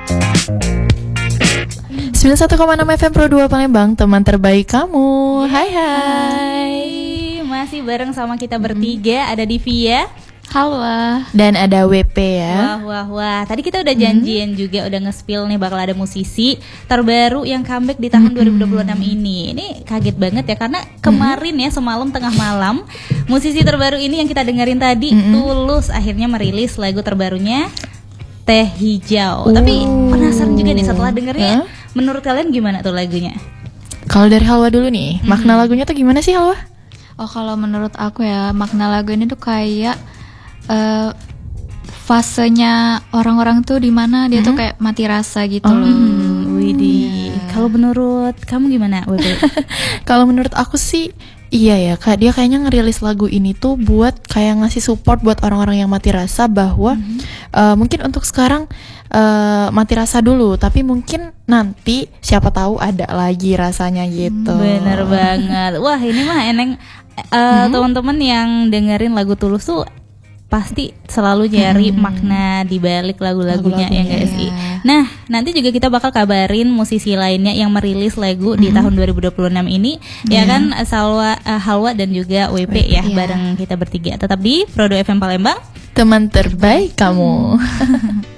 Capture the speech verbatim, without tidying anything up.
sembilan puluh satu koma enam F M Pro dua Palembang, teman terbaik kamu. Hai hai. Hai. Masih bareng sama kita bertiga, ada Divia. Halo. Dan ada W P ya. Wah wah wah. Tadi kita udah janjian hmm. juga, udah nge-spill nih bakal ada musisi terbaru yang comeback di tahun hmm. dua ribu dua puluh enam ini. Ini kaget banget ya, karena kemarin ya semalam tengah malam musisi terbaru ini yang kita dengerin tadi, hmm. Tulus akhirnya merilis lagu terbarunya Teh Hijau. uh. Tapi penasaran juga nih setelah dengernya, huh? Menurut kalian gimana tuh lagunya? Kalau dari Halwa dulu nih, hmm. makna lagunya tuh gimana sih Halwa? Oh, kalau menurut aku ya, makna lagu ini tuh kayak uh, fasenya orang-orang tuh di mana dia hmm. tuh kayak mati rasa gitu oh. loh. Widih. Yeah. Kalau menurut kamu gimana, W P? Kalau menurut aku sih iya ya, Kak, dia kayaknya ngerilis lagu ini tuh buat kayak ngasih support buat orang-orang yang mati rasa bahwa mm-hmm. uh, mungkin untuk sekarang uh, mati rasa dulu, tapi mungkin nanti siapa tahu ada lagi rasanya gitu. Bener banget. Wah, ini mah eneng uh, mm-hmm. teman-teman yang dengerin lagu Tulus tuh pasti selalu nyari hmm. makna di balik lagu-lagunya, ya nggak sih? Nah, nanti juga kita bakal kabarin musisi lainnya yang merilis lagu hmm. di tahun dua ribu dua puluh enam ini, yeah. ya kan? Salwa, uh, Halwa dan juga W P ya, yeah. bareng kita bertiga. Tetap di Pro dua F M Palembang, teman terbaik kamu.